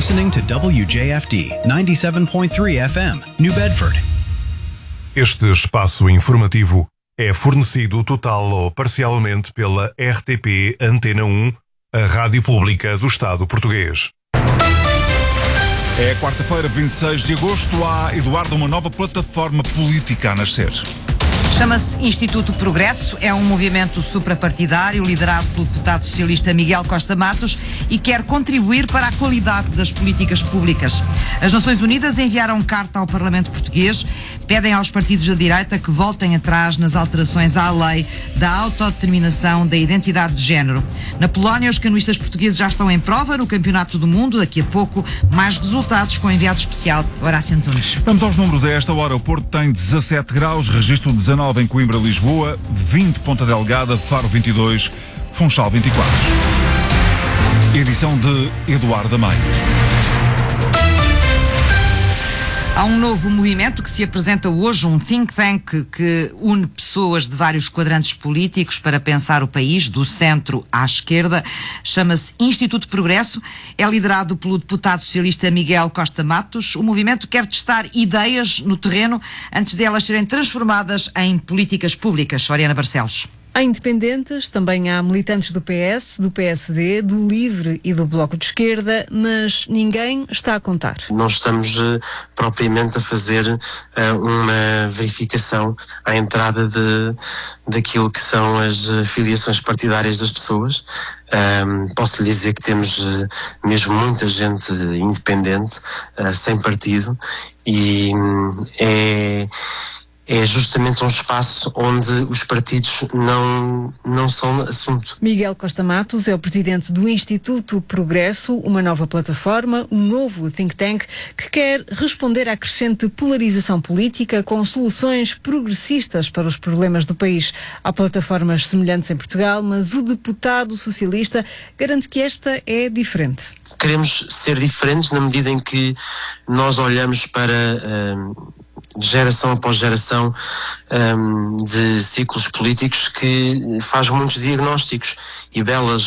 listening to WJFD 97.3 FM, New Bedford. Este espaço informativo é fornecido total ou parcialmente pela RTP Antena 1, a rádio pública do Estado português. É quarta-feira, 26 de agosto. Há, Eduardo, uma nova plataforma política a nascer. Chama-se Instituto Progresso, é um movimento suprapartidário liderado pelo deputado socialista Miguel Costa Matos e quer contribuir para a qualidade das políticas públicas. As Nações Unidas enviaram carta ao Parlamento português, pedem aos partidos da direita que voltem atrás nas alterações à lei da autodeterminação da identidade de género. Na Polónia, os canoístas portugueses já estão em prova no Campeonato do Mundo. Daqui a pouco, mais resultados com o enviado especial Horácio Antunes. Vamos aos números a esta hora. O Porto tem 17 graus, registro 19 em Coimbra, Lisboa, 20 Ponta Delgada, Faro 22, Funchal 24. Edição de Eduardo Amai. Há um novo movimento que se apresenta hoje, um think tank que une pessoas de vários quadrantes políticos para pensar o país, do centro à esquerda. Chama-se Instituto Progresso, é liderado pelo deputado socialista Miguel Costa Matos. O movimento quer testar ideias no terreno antes de elas serem transformadas em políticas públicas. Oriana Barcelos. Há independentes, também há militantes do PS, do PSD, do LIVRE e do Bloco de Esquerda, mas ninguém está a contar. Não estamos propriamente a fazer uma verificação à entrada daquilo que são as filiações partidárias das pessoas. Posso lhe dizer que temos mesmo muita gente independente, sem partido, e é justamente um espaço onde os partidos não são assunto. Miguel Costa Matos é o presidente do Instituto Progresso, uma nova plataforma, um novo think tank que quer responder à crescente polarização política com soluções progressistas para os problemas do país. Há plataformas semelhantes em Portugal, mas o deputado socialista garante que esta é diferente. Queremos ser diferentes na medida em que nós olhamos para geração após geração de ciclos políticos que faz muitos diagnósticos e belas